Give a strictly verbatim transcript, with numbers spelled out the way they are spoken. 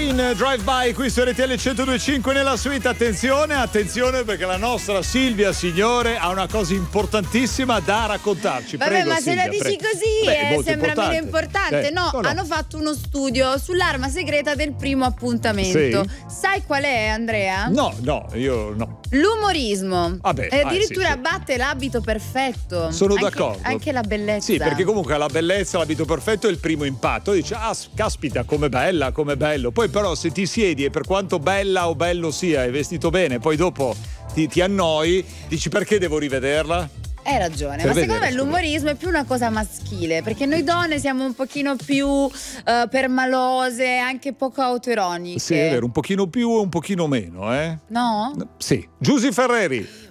in Drive By qui su R T L centodue e cinque nella suite. Attenzione, attenzione perché la nostra Silvia Signore ha una cosa importantissima da raccontarci. Vabbè, prego, ma Silvia, se la dici prego. così Beh, eh, sembra importante. meno importante. Eh, no, no, no, hanno fatto uno studio sull'arma segreta del primo appuntamento. Sì. Sai qual è, Andrea? No, no, io no. L'umorismo. Vabbè, e ah, addirittura sì, sì. batte l'abito perfetto. Sono Anche- d'accordo. Anche la bellezza. Sì, perché comunque la bellezza, l'abito perfetto è il primo impatto. Dici, ah, caspita, come bella, come bello. Poi però se ti siedi e per quanto bella o bello sia, è vestito bene, poi dopo ti, ti annoi, dici perché devo rivederla? Hai ragione, Per ma vedere, secondo me scusa. l'umorismo è più una cosa maschile, perché noi donne siamo un pochino più eh, permalose, anche poco autoironiche. Sì, è vero, un pochino più e un pochino meno, eh? No? Sì. Giusy Ferreri.